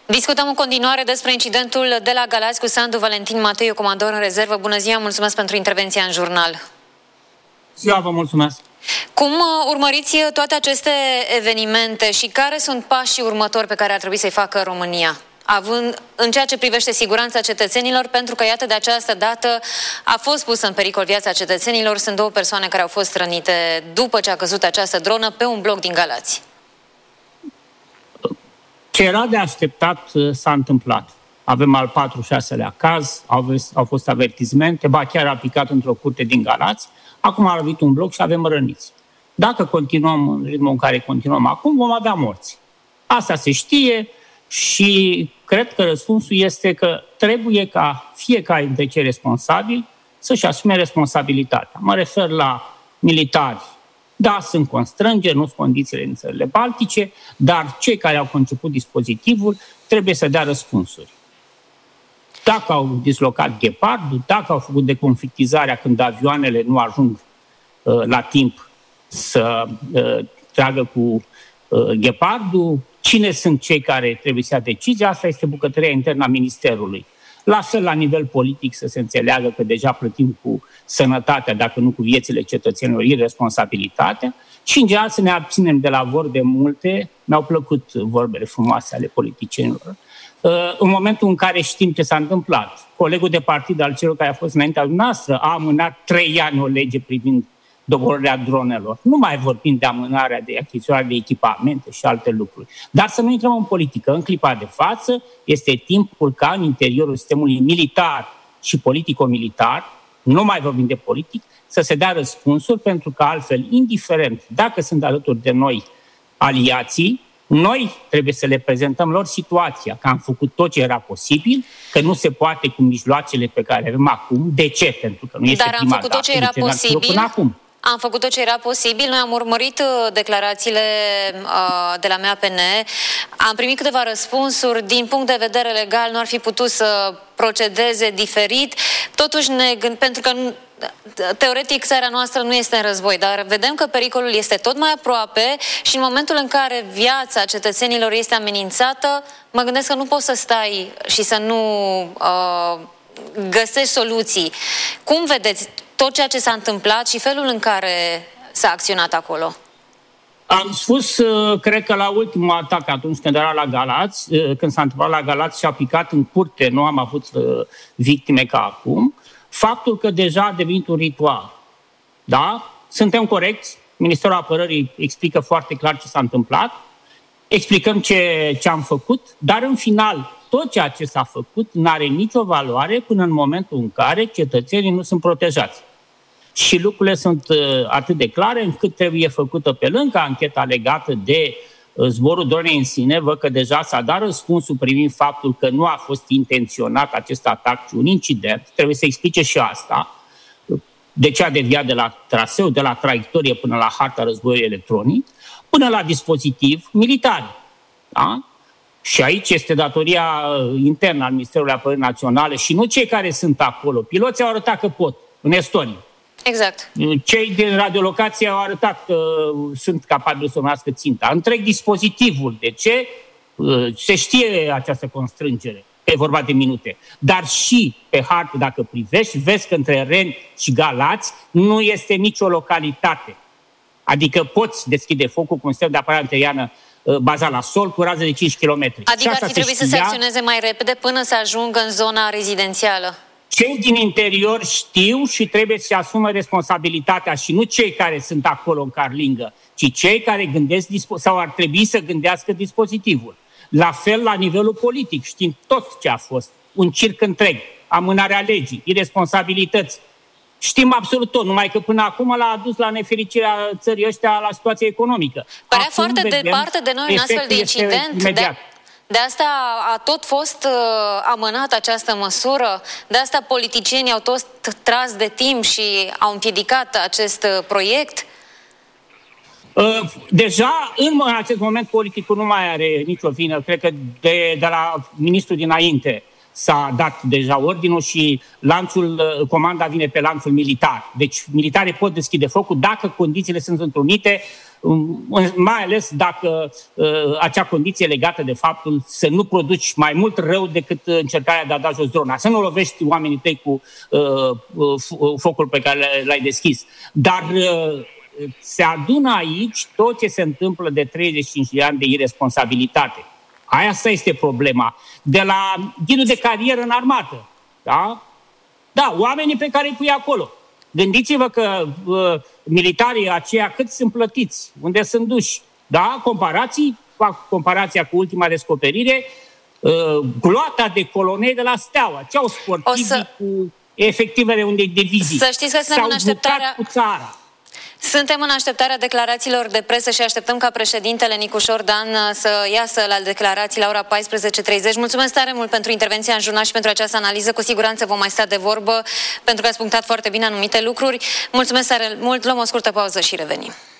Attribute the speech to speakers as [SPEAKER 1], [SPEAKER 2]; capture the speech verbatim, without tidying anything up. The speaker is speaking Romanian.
[SPEAKER 1] Discutăm în continuare despre incidentul de la Galați cu Sandu Valentin Mateiu, comandor în rezervă. Bună ziua, mulțumesc pentru intervenția în jurnal.
[SPEAKER 2] Ziua, vă mulțumesc.
[SPEAKER 1] Cum urmăriți toate aceste evenimente și care sunt pașii următori pe care ar trebui să-i facă România, având în ceea ce privește siguranța cetățenilor, pentru că, iată, de această dată a fost pusă în pericol viața cetățenilor. Sunt două persoane care au fost rănite după ce a căzut această dronă pe un bloc din Galați.
[SPEAKER 2] Ce era de așteptat s-a întâmplat. Avem al patru șaselea caz, au, au fost avertizmente, ba chiar a picat într-o curte din Galați, acum a lovit un bloc și avem răniți. Dacă continuăm în ritmul în care continuăm acum, vom avea morți. Asta se știe și cred că răspunsul este că trebuie ca fiecare dintre cei responsabili să-și asume responsabilitatea. Mă refer la militari. Da, sunt constrângeri, nu sunt condițiile în țările baltice, dar cei care au conceput dispozitivul trebuie să dea răspunsuri. Dacă au dislocat Ghepardul, dacă au făcut deconflictizarea când avioanele nu ajung uh, la timp să uh, tragă cu uh, Ghepardul, cine sunt cei care trebuie să ia decizia, asta este bucătăria internă a Ministerului. La fel, la nivel politic, să se înțeleagă că deja plătim cu sănătatea, dacă nu cu viețile cetățenilor, irresponsabilitatea și, în general, să ne abținem de la vorbe multe. Mi-au plăcut vorbele frumoase ale politicienilor. În momentul în care știm ce s-a întâmplat, colegul de partid al celor care a fost înaintea noastră a amânat trei ani o lege privind doborârea dronelor. Nu mai vorbim de amânarea de achiziționare de echipamente și alte lucruri. Dar să nu intrăm în politică. În clipa de față este timpul ca în interiorul sistemului militar și politico-militar, nu mai vorbim de politic, să se dea răspunsuri, pentru că altfel, indiferent dacă sunt alături de noi aliații, noi trebuie să le prezentăm lor situația, că am făcut tot ce era posibil, că nu se poate cu mijloacele pe care le avem acum. De ce? Pentru că nu este
[SPEAKER 1] Dar
[SPEAKER 2] prima
[SPEAKER 1] am făcut tot ce era posibil
[SPEAKER 2] până acum.
[SPEAKER 1] Am făcut tot ce era posibil. Noi am urmărit declarațiile uh, de la M A P N, am primit câteva răspunsuri. Din punct de vedere legal nu ar fi putut să procedeze diferit. Totuși, ne gând, pentru că teoretic țara noastră nu este în război, dar vedem că pericolul este tot mai aproape și în momentul în care viața cetățenilor este amenințată, mă gândesc că nu poți să stai și să nu uh, găsești soluții. Cum vedeți tot ceea ce s-a întâmplat și felul în care s-a acționat acolo?
[SPEAKER 2] Am spus, cred că la ultimul atac, atunci când era la Galați, când s-a întâmplat la Galați și a picat în curte, nu am avut victime ca acum, faptul că deja a devenit un ritual. Da? Suntem corecți, Ministerul Apărării explică foarte clar ce s-a întâmplat, explicăm ce, ce am făcut, dar în final tot ceea ce s-a făcut nu are nicio valoare până în momentul în care cetățenii nu sunt protejați. Și lucrurile sunt uh, atât de clare încât trebuie făcută pe lângă ancheta legată de uh, zborul dronei în sine. Văd că deja s-a dat răspunsul privind faptul că nu a fost intenționat acest atac, ci un incident. Trebuie să explice și asta. De ce a deviat de la traseu, de la traiectorie până la harta războiului electronic, până la dispozitiv militar. Da? Și aici este datoria internă al Ministerului Apărării Naționale și nu cei care sunt acolo. Piloții au arătat că pot, în Estonia.
[SPEAKER 1] Exact.
[SPEAKER 2] Cei din radiolocație au arătat că sunt capabili să urmească ținta. Întreg dispozitivul. De ce? Se știe această constrângere, că e vorba de minute. Dar și pe hartă, dacă privești, vezi că între Reni și Galați nu este nicio localitate. Adică poți deschide focul cu un sistem de apărare antiaeriană bazat la sol cu rază de cinci kilometri.
[SPEAKER 1] Adică ar fi trebuit să se acționeze mai repede până să ajungă în zona rezidențială.
[SPEAKER 2] Cei din interior știu și trebuie să-și asume responsabilitatea și nu cei care sunt acolo în carlingă, ci cei care gândesc sau ar trebui să gândească dispozitivul. La fel la nivelul politic, știm tot ce a fost. Un circ întreg, amânarea legii, irresponsabilități. Știm absolut tot, numai că până acum l-a adus la nefericirea țării ăștia la situația economică.
[SPEAKER 1] Părea acum foarte departe de noi un astfel de incident. De, de asta a tot fost uh, amânat această măsură, de asta politicienii au tot tras de timp și au împiedicat acest uh, proiect.
[SPEAKER 2] Uh, deja, în acest moment, politicul nu mai are nicio vină. Cred că de, de la ministrul dinainte s-a dat deja ordinul și lanțul, comanda vine pe lanțul militar. Deci militarii pot deschide focul dacă condițiile sunt întrunite. mai ales dacă acea condiție legată de faptul să nu produci mai mult rău decât încercarea de a da jos drona. Să nu lovești oamenii tăi cu focul pe care l-ai deschis. Dar se adună aici tot ce se întâmplă de treizeci și cinci de ani de irresponsabilitate. Aia asta este problema. De la ghidul de carieră în armată, da? Da, oamenii pe care îi pui acolo. Gândiți-vă că uh, militarii aceia cât sunt plătiți, unde sunt duși. Da? Comparații, fac comparația cu ultima descoperire, uh, gloata de colonei de la Steaua. Ce au sportivii să... cu efectivele unei divizii?
[SPEAKER 1] Să știți că suntem în așteptarea...
[SPEAKER 2] cu țara.
[SPEAKER 1] Suntem în așteptarea declarațiilor de presă și așteptăm ca președintele Nicușor Dan să iasă la declarații la ora paisprezece treizeci. Mulțumesc tare mult pentru intervenția în jurnal și pentru această analiză. Cu siguranță vom mai sta de vorbă pentru că ați punctat foarte bine anumite lucruri. Mulțumesc tare mult, luăm o scurtă pauză și revenim.